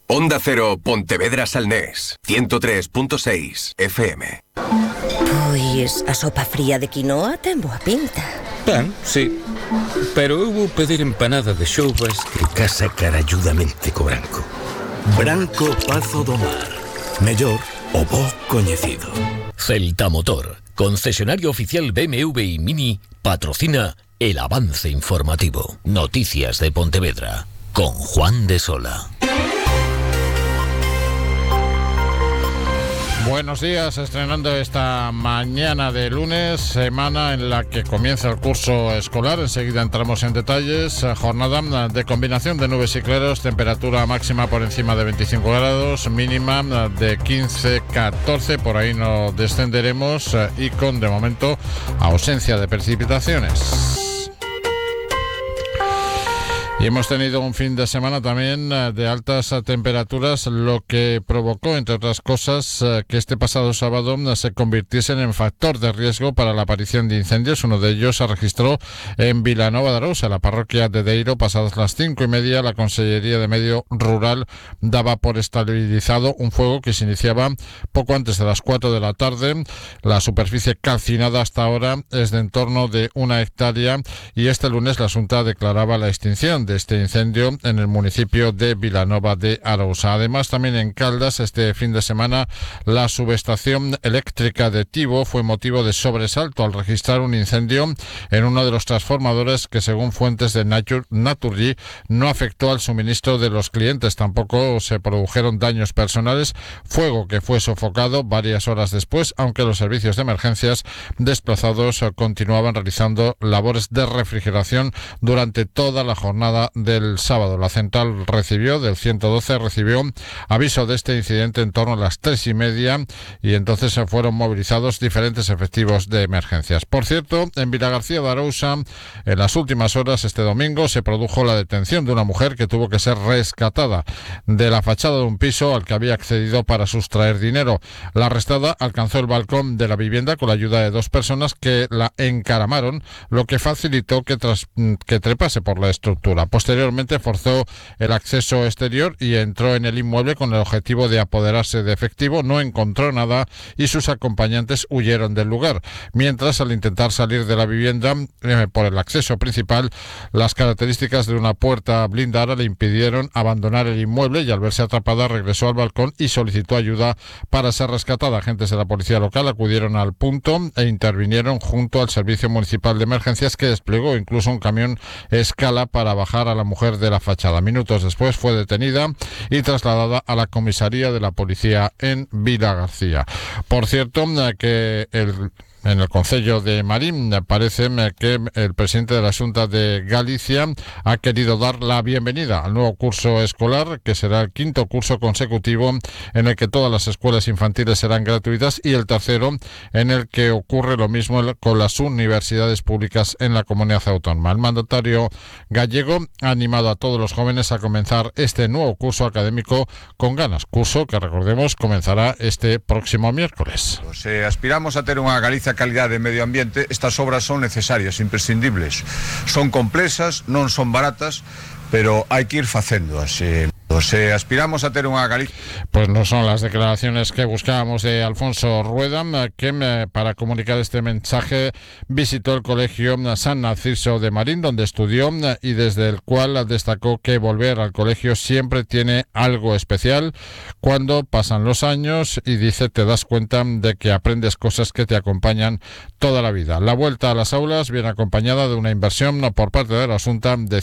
Onda Cero Pontevedra Salnés, 103.6 FM. Pois a sopa fría de quinoa ten boa pinta. Ben, sí. Pero eu vou pedir empanada de xoubas que casa caralludamente co branco. Branco Pazo do Mar. Mellor o bo coñecido. Celta Motor, concesionario oficial BMW y Mini, patrocina el avance informativo. Noticias de Pontevedra, con Juan de Sola. Buenos días, estrenando esta mañana de lunes, semana en la que comienza el curso escolar. Enseguida entramos en detalles. Jornada de combinación de nubes y claros, temperatura máxima por encima de 25 grados, mínima de 15-14, por ahí no descenderemos, y con, de momento, ausencia de precipitaciones. Y hemos tenido un fin de semana también de altas temperaturas, lo que provocó, entre otras cosas, que este pasado sábado se convirtiesen en factor de riesgo para la aparición de incendios. Uno de ellos se registró en Vilanova de Arousa, la parroquia de Deiro. Pasadas las 5:30, la Consellería de Medio Rural daba por estabilizado un fuego que se iniciaba poco antes de las 4 de la tarde. La superficie calcinada hasta ahora es de en torno de 1 hectárea y este lunes la Xunta declaraba la extinción de este incendio en el municipio de Vilanova de Arousa. Además, también en Caldas, este fin de semana, la subestación eléctrica de Tibo fue motivo de sobresalto al registrar un incendio en uno de los transformadores que, según fuentes de Naturgy, no afectó al suministro de los clientes. Tampoco se produjeron daños personales, fuego que fue sofocado varias horas después, aunque los servicios de emergencias desplazados continuaban realizando labores de refrigeración durante toda la jornada del sábado. La central del 112 recibió aviso de este incidente en torno a las 3:30 y entonces se fueron movilizados diferentes efectivos de emergencias. Por cierto, en Vilagarcía de Arousa, en las últimas horas este domingo, se produjo la detención de una mujer que tuvo que ser rescatada de la fachada de un piso al que había accedido para sustraer dinero. La arrestada alcanzó el balcón de la vivienda con la ayuda de 2 personas que la encaramaron, lo que facilitó que trepase por la estructura. Posteriormente forzó el acceso exterior y entró en el inmueble con el objetivo de apoderarse de efectivo. No encontró nada y sus acompañantes huyeron del lugar. Mientras, al intentar salir de la vivienda por el acceso principal, las características de una puerta blindada le impidieron abandonar el inmueble y al verse atrapada regresó al balcón y solicitó ayuda para ser rescatada. Agentes de la policía local acudieron al punto e intervinieron junto al Servicio Municipal de Emergencias, que desplegó incluso un camión escala para bajar a la mujer de la fachada. Minutos después fue detenida y trasladada a la comisaría de la policía en Vilagarcía. Por cierto, que en el Concello de Marín parece que el presidente de la Xunta de Galicia ha querido dar la bienvenida al nuevo curso escolar, que será el 5º curso consecutivo en el que todas las escuelas infantiles serán gratuitas y el 3º en el que ocurre lo mismo con las universidades públicas en la comunidad autónoma. El mandatario gallego ha animado a todos los jóvenes a comenzar este nuevo curso académico con ganas. Curso que, recordemos, comenzará este próximo miércoles. Aspiramos a tener unha Galicia calidad de medio ambiente. Estas obras son necesarias, imprescindibles. Son complexas, non son baratas, pero hai que ir facéndoas. Aspiramos a ter unha Galicia. Pues no son las declaraciones que buscábamos de Alfonso Rueda, que para comunicar este mensaje visitó el colegio San Narciso de Marín, donde estudió y desde el cual destacó que volver al colegio siempre tiene algo especial cuando pasan los años y dice, te das cuenta de que aprendes cosas que te acompañan toda la vida. La vuelta a las aulas viene acompañada de una inversión por parte de la Xunta de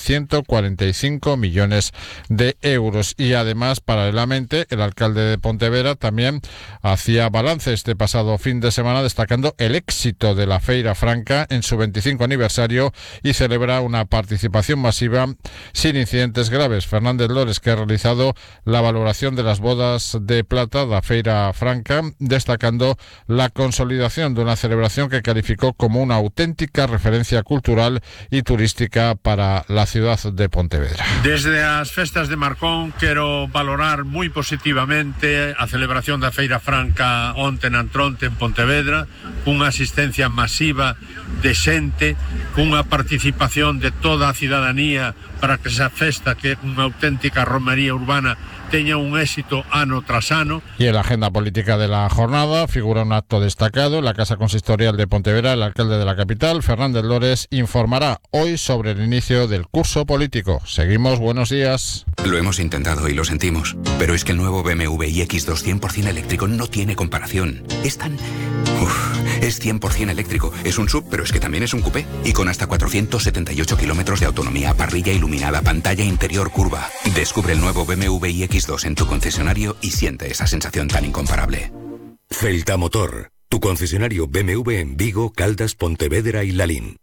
145 millones de euros. Y además, paralelamente, el alcalde de Pontevedra también hacía balance este pasado fin de semana, destacando el éxito de la Feira Franca en su 25 aniversario y celebra una participación masiva sin incidentes graves. Fernández Lores, que ha realizado la valoración de las bodas de plata de la Feira Franca, destacando la consolidación de una celebración que calificó como una auténtica referencia cultural y turística para la ciudad de Pontevedra. Desde as festas de Marcón ocasión quero valorar moi positivamente a celebración da Feira Franca onte na Antronte en Pontevedra, cunha asistencia masiva de xente, cunha participación de toda a cidadanía para que esa festa, que é unha auténtica romería urbana, teña un éxito ano tras ano. Y en la agenda política de la jornada figura un acto destacado en la Casa Consistorial de Pontevedra. El alcalde de la capital, Fernández Lores, informará hoy sobre el inicio del curso político. Seguimos, buenos días. Lo hemos intentado y lo sentimos, pero es que el nuevo BMW iX2 100% eléctrico no tiene comparación. Es tan... es 100% eléctrico. Es un SUV, pero es que también es un coupé. Y con hasta 478 kilómetros de autonomía, parrilla iluminada, pantalla interior curva. Descubre el nuevo BMW iX2 en tu concesionario y siente esa sensación tan incomparable. Celta Motor, tu concesionario BMW en Vigo, Caldas, Pontevedra y Lalín.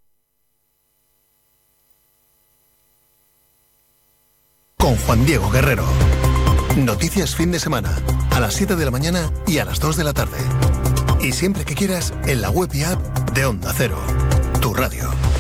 Con Juan Diego Guerrero. Noticias fin de semana, a las 7 de la mañana y a las 2 de la tarde. Y siempre que quieras, en la web y app de Onda Cero, tu radio.